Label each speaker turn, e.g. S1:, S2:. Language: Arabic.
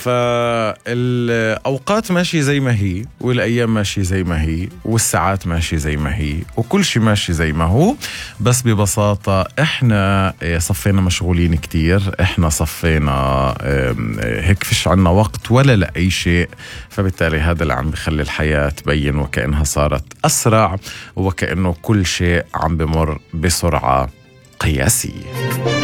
S1: فالأوقات ماشية زي ما هي، والأيام ماشية زي ما هي، والساعات ماشية زي ما هي، وكل شيء ماشي زي ما هو. بس ببساطة إحنا صفينا مشغولين كتير، إحنا صفينا هيك فيش عنا وقت ولا لأي شيء. فبالتالي هذا اللي عم بخلي الحياة تبين وكأنها صارت أسرع، وكأنه كل شيء عم بمر بسرعة قياسية.